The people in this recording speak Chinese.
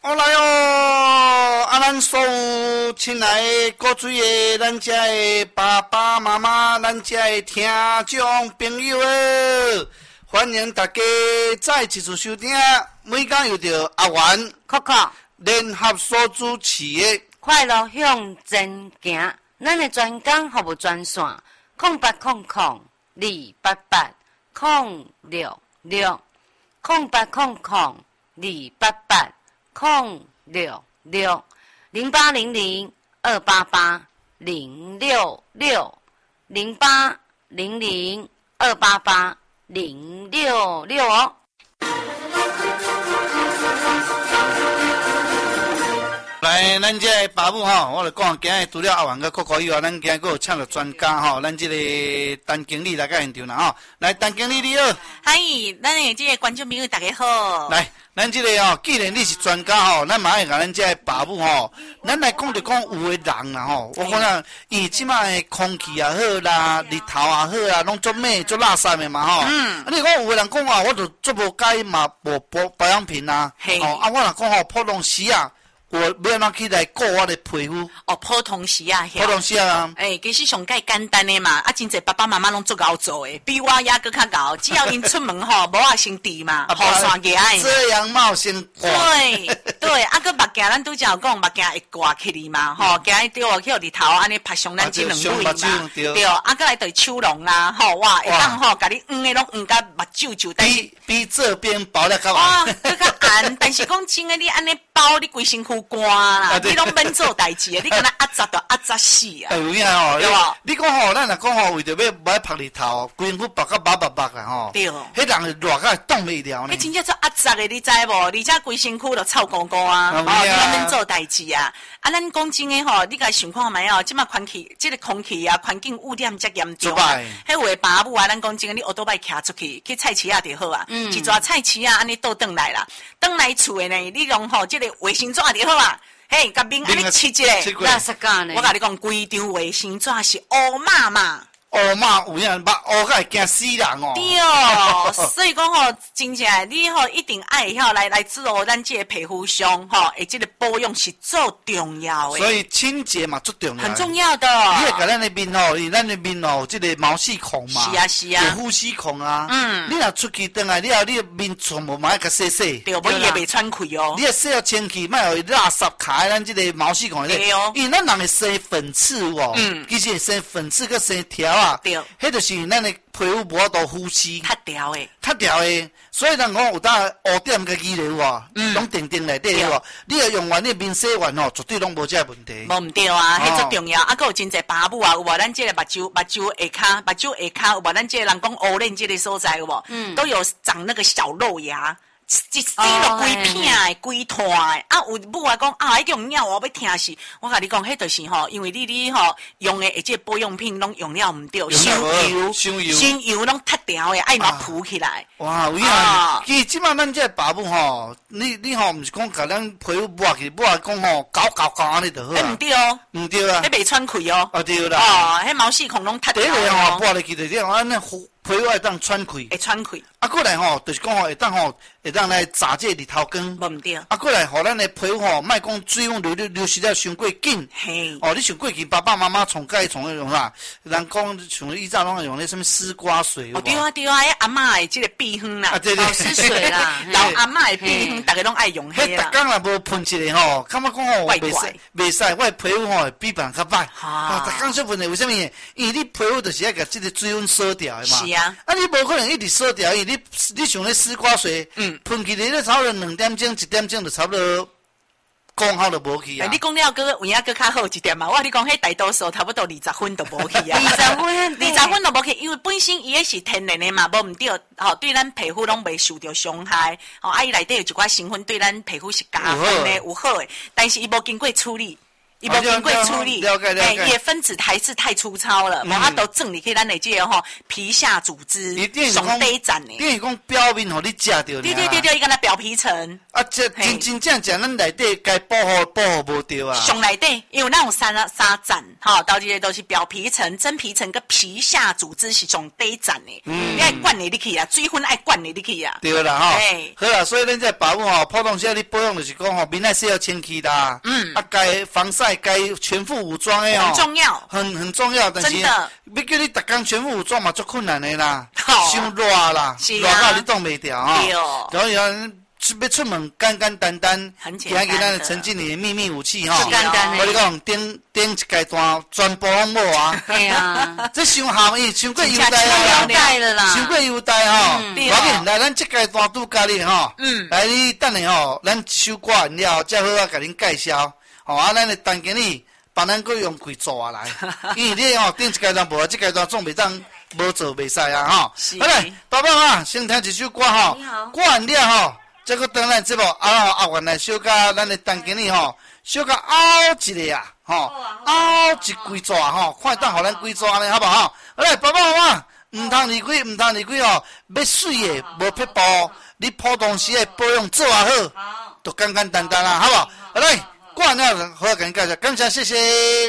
我来哦！咱所有亲爱的各位的，咱遮的爸爸妈妈，咱遮的听众朋友哦，欢迎大家再一次收听。每天又到阿元、 Coco 联合所主持的快乐向前行。咱的专讲服务专线0800-288-066，0800-288-066哦。 来，咱这个爸母吼，我来讲，今日除了阿元甲Coco以外，咱今日还有请到专家吼，咱这个陈经理来到现场啦吼。来，陈经理你好。 嗨，咱的这个观众朋友大家好。 来，咱这个吼，既然你是专家吼，咱嘛爱甲咱这个爸母吼，咱来讲就讲有的人啦吼，我讲啦，伊即摆的空气也好啦，日头也好啦，拢做咩做垃圾的嘛吼。啊，你讲有的人讲啊，我就做无解嘛，无保养品啊。哦，啊，我若讲吼，普通时啊。我要安怎去来顾我的皮肤？ 哦，普通时啊， 普通时啊， 其实上介简单的嘛，真侪爸爸妈妈拢足够做的，比我也搁较够。只要因出门吼，无啊先滴嘛，雨伞夹的。 遮阳帽先挂。 对，搁目镜咱拄则有讲，目镜会挂起哩嘛，吼，夹一丢去日头安尼拍上咱这两位嘛，对，搁来对手笼啦，吼，哇，会当吼，甲你的拢甲目睭就比这边薄了较暗。搁较暗，但是讲真诶，你安尼包你规身躯干啦，你拢免做代志诶，你敢若压榨就压榨死啊！ 有影吼，对无？你讲吼，咱若讲吼，为着要不爱晒日头，规身躯白甲白啦吼。对。迄人热甲冻袂了呢。 迄真正做压榨诶，你知无？而且规身躯就臭光光啊！你拢免做代志啊！啊，咱讲真诶吼，你甲想看觅哦，即马空气，即个空气啊，环境污染遮严重啊！迄有诶爸母啊，咱讲真诶，你学倒摆徛出去菜市啊就好啊，一抓菜市啊，安尼倒转来啦，倒来厝诶呢，你用吼即个卫生纸就好啊。嘿，甲面安尼切一个， 垃圾干呢？ 我甲你讲，规张卫生纸是乌麻麻。 乌嘛有影，目乌甲会惊死人哦。 对，所以讲吼，真正你吼一定爱晓来做咱这个皮肤上吼，这个保养是最重要的。 所以清洁嘛最重要。 很重要的。 你会甲咱的面吼，因为咱的面吼，这个毛细孔嘛。 是啊是啊。 有呼吸孔啊。你若出去转来，你的面全部嘛要甲洗洗。 对，无伊会袂喘气哦。 你要洗了清气，莫有垃圾卡在咱这个毛细孔里。对哦。因为咱人会生粉刺哦。其实会生粉刺佮生条啊。对，迄就是咱的皮肤无法度呼吸，较条的，所以人讲有当污点个肌瘤啊，拢定内底有啊。你要用完你面洗完吼，绝对拢无这问题。 无毋对啊，迄最重要。啊，佮有真侪爸母啊，有无？咱这个目睭下骹，有无？咱这个人讲乌脸这个所在有无？都有长那个小肉芽。一洗落规片诶，规团诶，啊有母啊讲啊，迄种鸟我要疼死。我甲你讲，迄就是吼，因为你吼用诶这保养品拢用了毋对，伤油拢塌条诶，爱嘛浮起来。 哇，有影。其实即摆咱这爸母吼，你吼毋是讲甲咱皮肤抹去，抹讲吼搞安尼就好啊。 毋对哦， 毋对啊， 迄袂喘气哦。 啊对啦。 哦，迄毛细孔拢塌条。 第一个吼抹入去就这样，安尼皮肤会当喘气。 会喘气。 啊，过来吼，就是讲吼，会当来炸这日头光。 无毋对。 啊，过来，互咱的皮肤吼，莫讲水分流失了伤过紧。 嘿。 哦，你像过去爸爸妈妈从介从用啥？人讲像以前拢用那什么丝瓜水。 哦，对啊，迄阿嬷的这个秘方啦。 啊，对。 保湿水啦， 老阿嬷的秘方，大家拢爱用迄啦。 迄逐工若无喷一个吼，感觉讲吼袂使，我的皮肤吼比别人较歹。逐工说喷的，为什么？因为你皮肤就是要甲这个水分锁掉的嘛。 是啊。 啊，你无可能一直锁掉，因为你像那丝瓜水，喷起来差不多2点钟、1点钟就差不多功效就无去啊。 你讲了个有影个较好一点嘛？我你讲迄大多数差不多20分都无去啊。20分都无去，因为本身伊也是天然的嘛，无毋对，吼对咱皮肤拢袂受到伤害。吼，伊内底有一寡成分对咱皮肤是加分的，有好的，但是伊无经过处理。 伊无经过处理， 了解了解。 伊的分子还是太粗糙了，无法度整理去咱的这个吼皮下组织上底层的。 等于讲表面互你食到。对， 伊敢若表皮层。 啊，这真正咱内底该保护无着啊。 上内底，因为咱有三层，吼，到这些都是表皮层、真皮层跟皮下组织是上底层的。你爱灌入去啊，水分爱灌入去啊。 对啦，吼。好啦，所以咱这保护吼，普通时你保养就是讲吼，面内洗要清气啦。啊，该防晒。该全副武装的哦， 很重要， 很重要。但是要叫你逐工全副武装嘛，足困难的啦，伤热啦，热到你挡袂掉哈。然后要出门简简单单， 很简单的。 咱的陈经理的秘密武器哈， 简单的。 我跟你讲，顶一阶段全部拢无啊。 对啊， 这伤含义，伤过优待啦， 伤过优待哈。我紧来，咱这阶段拄甲你哈，来你等下吼，咱一首歌完了，再好啊，甲恁介绍。哦，啊，咱的陈经理帮咱搁用几组啊来，因为你吼顶一阶段无，这阶段总袂当无做袂使啊吼。好嘞，爸爸啊，先听一首歌吼，歌完了吼，再搁等咱节目后完来小甲咱的陈经理吼，小甲后一个啊，吼，后一几组啊吼，看当互咱几组呢，好不好？好嘞，爸爸妈妈，唔通离开吼，要水的无撇步，你普通时的保养做啊好，就简简单单啦，好不好？好嘞。过完了，好，感谢，感谢，谢谢。